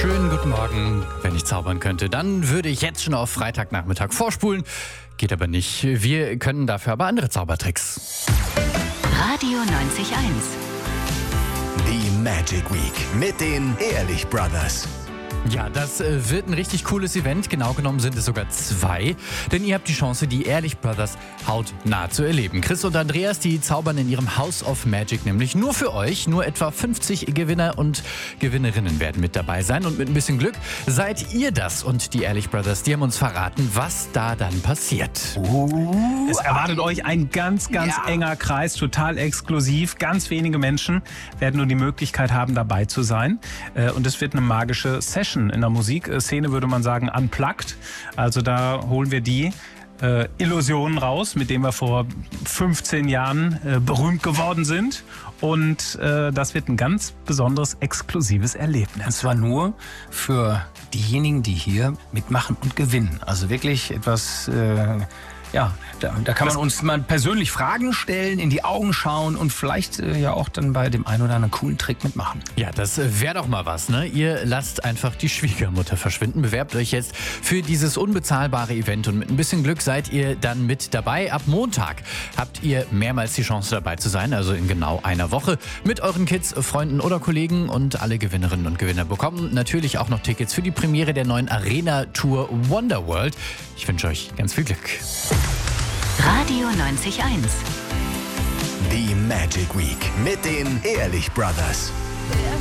Schönen guten Morgen. Wenn ich zaubern könnte, dann würde ich jetzt schon auf Freitagnachmittag vorspulen. Geht aber nicht. Wir können dafür aber andere Zaubertricks. Radio 90.1. Die Magic Week mit den Ehrlich Brothers. Ja, das wird ein richtig cooles Event. Genau genommen sind es sogar 2. Denn ihr habt die Chance, die Ehrlich Brothers hautnah zu erleben. Chris und Andreas, die zaubern in ihrem House of Magic nämlich nur für euch. Nur etwa 50 Gewinner und Gewinnerinnen werden mit dabei sein. Und mit ein bisschen Glück seid ihr das. Und die Ehrlich Brothers, die haben uns verraten, was da dann passiert. Es erwartet euch ein ganz enger Kreis, total exklusiv. Ganz wenige Menschen werden nur die Möglichkeit haben, dabei zu sein. Und es wird eine magische Session. In der Musikszene würde man sagen unplugged. Also da holen wir die Illusionen raus, mit denen wir vor 15 Jahren berühmt geworden sind. Und das wird ein ganz besonderes, exklusives Erlebnis. Und zwar nur für diejenigen, die hier mitmachen und gewinnen. Also wirklich etwas... Da kann man uns mal persönlich Fragen stellen, in die Augen schauen und vielleicht ja auch dann bei dem einen oder anderen coolen Trick mitmachen. Ja, das wäre doch mal was, ne? Ihr lasst einfach die Schwiegermutter verschwinden. Bewerbt euch jetzt für dieses unbezahlbare Event und mit ein bisschen Glück seid ihr dann mit dabei. Ab Montag habt ihr mehrmals die Chance dabei zu sein, also in genau einer Woche mit euren Kids, Freunden oder Kollegen, und alle Gewinnerinnen und Gewinner bekommen natürlich auch noch Tickets für die Premiere der neuen Arena-Tour Wonderworld. Ich wünsche euch ganz viel Glück. Radio 90.1. Die Magic Week mit den Ehrlich Brothers.